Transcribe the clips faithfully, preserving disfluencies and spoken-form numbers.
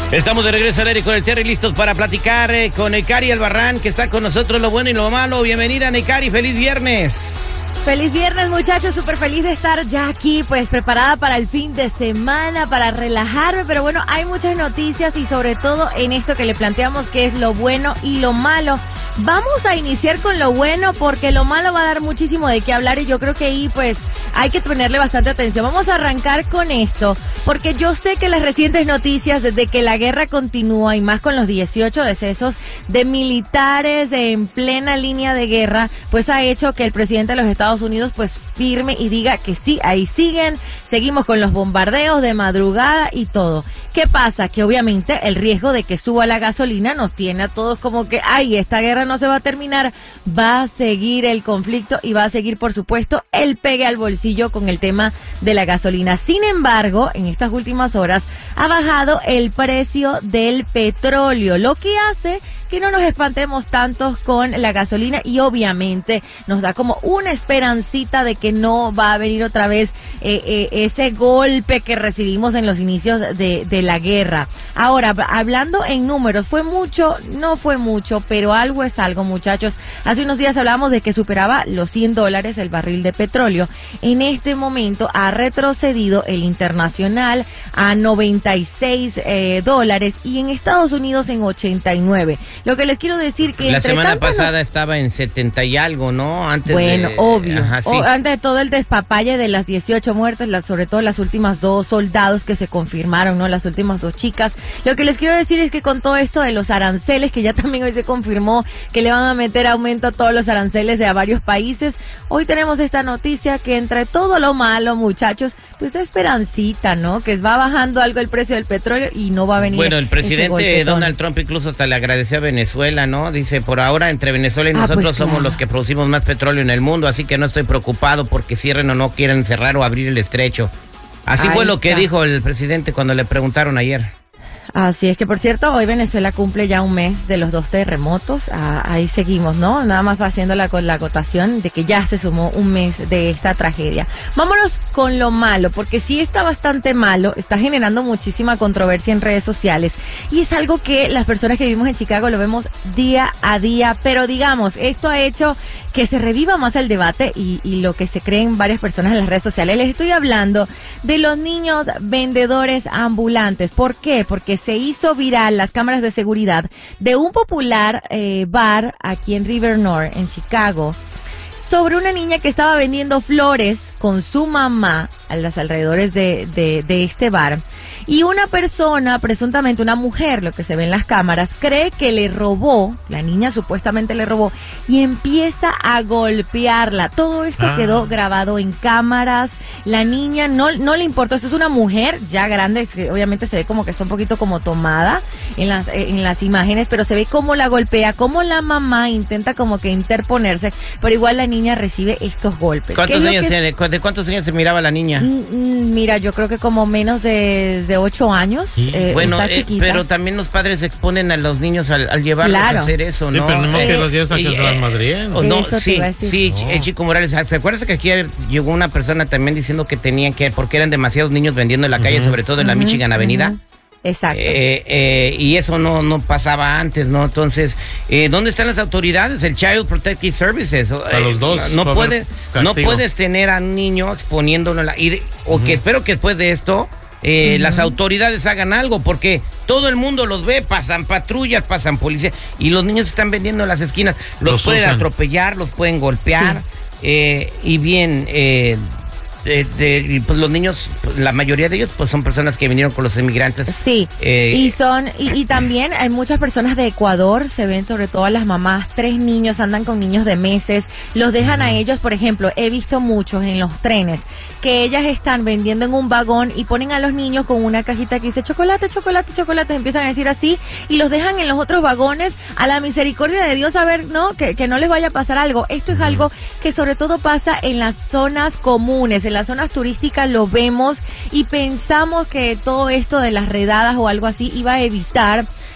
Estamos de regreso al aire con el Terry, listos para platicar eh, con Necari Albarrán, que está con nosotros, lo bueno y lo malo. Bienvenida, Necari, feliz viernes. Feliz viernes, muchachos, súper feliz de estar ya aquí, pues preparada para el fin de semana, para relajarme, pero bueno, hay muchas noticias y sobre todo en esto que le planteamos que es lo bueno y lo malo. Vamos a iniciar con lo bueno porque lo malo va a dar muchísimo de qué hablar y yo creo que ahí pues hay que ponerle bastante atención. Vamos a arrancar con esto porque yo sé que las recientes noticias de que la guerra continúa y más con los dieciocho decesos de militares en plena línea de guerra, pues ha hecho que el presidente de los Estados Unidos pues firme y diga que sí, ahí siguen, seguimos con los bombardeos de madrugada y todo. ¿Qué pasa? Que obviamente el riesgo de que suba la gasolina nos tiene a todos como que, ay, esta guerra no se va a terminar, va a seguir el conflicto y va a seguir, por supuesto, el pegue al bolsillo con el tema de la gasolina. Sin embargo, en estas últimas horas ha bajado el precio del petróleo, lo que hace que no nos espantemos tanto con la gasolina y obviamente nos da como una esperancita de que no va a venir otra vez eh, eh, ese golpe que recibimos en los inicios de, de la guerra. Ahora, hablando en números, ¿fue mucho? No fue mucho, pero algo es algo, muchachos. Hace unos días hablamos de que superaba los cien dólares el barril de petróleo. En este momento ha retrocedido el internacional a noventa y seis eh, dólares y en Estados Unidos en ochenta y nueve. Lo que les quiero decir que la entre semana tanto, pasada no... estaba en setenta y algo, ¿no? Antes bueno, de... obvio. Ajá, sí. o, antes de todo el despapalle de las dieciocho muertes, las, sobre todo las últimas dos soldados que se confirmaron, ¿no? Las últimas dos chicas. Lo que les quiero decir es que con todo esto de los aranceles, que ya también hoy se confirmó que le van a meter aumento a todos los aranceles de a varios países, hoy tenemos esta noticia que entre todo lo malo, muchachos, pues da esperancita, ¿no? Que va bajando algo el precio del petróleo y no va a venir. Bueno, el presidente Donald Trump incluso hasta le agradeció a Venezuela, ¿no? Dice, por ahora entre Venezuela y ah, nosotros pues, somos claro. los que producimos más petróleo en el mundo, así que no estoy preocupado porque cierren o no quieren cerrar o abrir el estrecho. Así Ahí fue lo está. que dijo el presidente cuando le preguntaron ayer. Así es que, por cierto, hoy Venezuela cumple ya un mes de los dos terremotos. Ah, ahí seguimos, ¿no? Nada más va haciendo la, la acotación de que ya se sumó un mes de esta tragedia. Vámonos con lo malo, porque sí está bastante malo, está generando muchísima controversia en redes sociales y es algo que las personas que vivimos en Chicago lo vemos día a día, pero digamos, esto ha hecho que se reviva más el debate y, y lo que se creen varias personas en las redes sociales. Les estoy hablando de los niños vendedores ambulantes. ¿Por qué? Porque se hizo viral las cámaras de seguridad de un popular eh, bar aquí en River North, en Chicago, sobre una niña que estaba vendiendo flores con su mamá a los alrededores de, de, de este bar. Y una persona, presuntamente una mujer, lo que se ve en las cámaras, cree que le robó, la niña supuestamente le robó, y empieza a golpearla. Todo esto ah. quedó grabado en cámaras. La niña no, no le importó, esto es una mujer ya grande, que obviamente se ve como que está un poquito como tomada en las, en las imágenes, pero se ve cómo la golpea, cómo la mamá intenta como que interponerse, pero igual la niña recibe estos golpes. ¿Cuántos años, se, ¿De cuántos años se miraba la niña? Mira, yo creo que como menos de, de ocho años. Sí. Eh, bueno, está eh, chiquita. Pero también los padres exponen a los niños al, al llevarlos claro. a hacer eso, ¿no? Sí, pero no eh, que los llevas a que eh, las madrien. O no, eso sí, sí, no. eh, Chico Morales, ¿te acuerdas que aquí llegó una persona también diciendo que tenían que, porque eran demasiados niños vendiendo en la calle, uh-huh. sobre todo en la uh-huh. Michigan Avenida? Uh-huh. Exacto. Eh, eh, y eso no, no pasaba antes, ¿no? Entonces, eh, ¿dónde están las autoridades? El Child Protective Services. A los dos. No, no, puede, no puedes tener a un niño exponiéndolo. En la, y de, o uh-huh. que espero que después de esto eh, uh-huh. las autoridades hagan algo, porque todo el mundo los ve, pasan patrullas, pasan policías, y los niños están vendiendo en las esquinas. Los, los pueden usan. atropellar, los pueden golpear, sí. eh, y bien... Eh, De, de, pues los niños, la mayoría de ellos pues son personas que vinieron con los inmigrantes. Sí, eh, y son y, y también hay muchas personas de Ecuador, se ven sobre todo las mamás, tres niños, andan con niños de meses, los dejan a ellos, por ejemplo, he visto muchos en los trenes, que ellas están vendiendo en un vagón y ponen a los niños con una cajita que dice chocolate, chocolate, chocolate, empiezan a decir así, y los dejan en los otros vagones a la misericordia de Dios, a ver, ¿no? Que, que no les vaya a pasar algo. Esto es algo que sobre todo pasa en las zonas comunes, en las zonas turísticas lo vemos y pensamos que todo esto de las redadas o algo así iba a evitar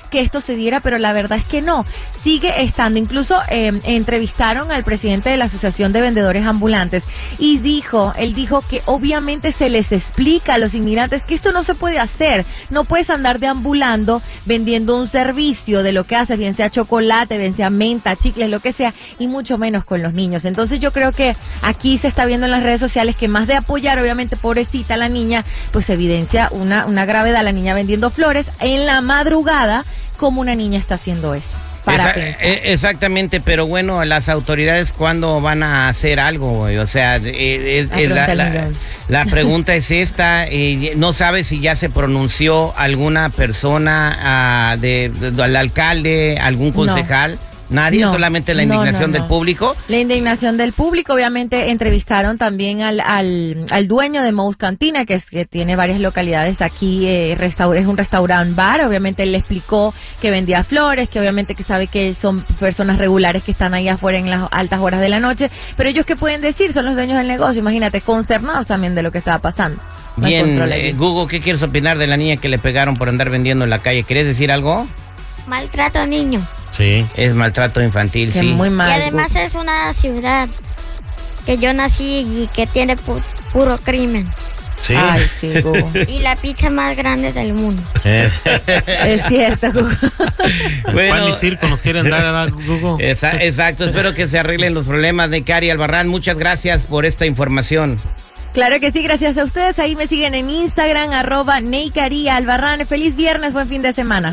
que esto se diera, pero la verdad es que no, sigue estando. Incluso eh, entrevistaron al presidente de la Asociación de Vendedores Ambulantes y dijo, él dijo que obviamente se les explica a los inmigrantes que esto no se puede hacer, no puedes andar deambulando vendiendo un servicio de lo que haces, bien sea chocolate, bien sea menta, chicles, lo que sea, y mucho menos con los niños. Entonces yo creo que aquí se está viendo en las redes sociales que más de apoyar, obviamente, pobrecita la niña, pues evidencia una, una gravedad, la niña vendiendo flores en la madrugada, como una niña está haciendo eso. Para Esa, exactamente, pero bueno, las autoridades, ¿cuándo van a hacer algo, güey? O sea, eh, es, es la, la, la pregunta es esta, eh, no sabe si ya se pronunció alguna persona, uh, de, de, al alcalde, algún concejal. No. Nadie, no, solamente la indignación no, no, no. del público. La indignación del público, obviamente entrevistaron también al al, al dueño de Moe's Cantina, que es que tiene varias localidades aquí, eh, restaur, es un restaurant bar, obviamente él le explicó que vendía flores, que obviamente que sabe que son personas regulares que están ahí afuera en las altas horas de la noche, pero ellos qué pueden decir, son los dueños del negocio, imagínate, consternados también de lo que estaba pasando. No Bien, eh, Google, ¿qué quieres opinar de la niña que le pegaron por andar vendiendo en la calle? ¿Quieres decir algo? Maltrato a niños. Sí, es maltrato infantil, que sí. Muy mal. Y además es una ciudad que yo nací y que tiene pu puro crimen. Sí. Ay, sí, Hugo. Y la pizza más grande del mundo. Eh. Es cierto, Hugo. Bueno, pan y circo nos quieren dar, ¿verdad, Hugo? Esa, exacto, espero que se arreglen los problemas de Cari Albarrán. Muchas gracias por esta información. Claro que sí, gracias a ustedes. Ahí me siguen en Instagram, arroba Neicari Albarrán. Feliz viernes, buen fin de semana.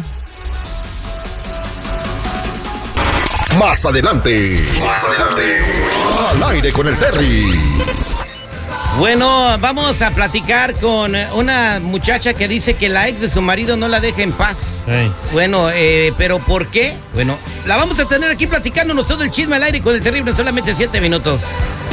Más adelante. Más adelante. Al aire con el Terry. Bueno, vamos a platicar con una muchacha que dice que la ex de su marido no la deja en paz. Hey. Bueno, eh, ¿pero por qué? Bueno, la vamos a tener aquí platicándonos todo el chisme al aire con el Terrible en solamente siete minutos.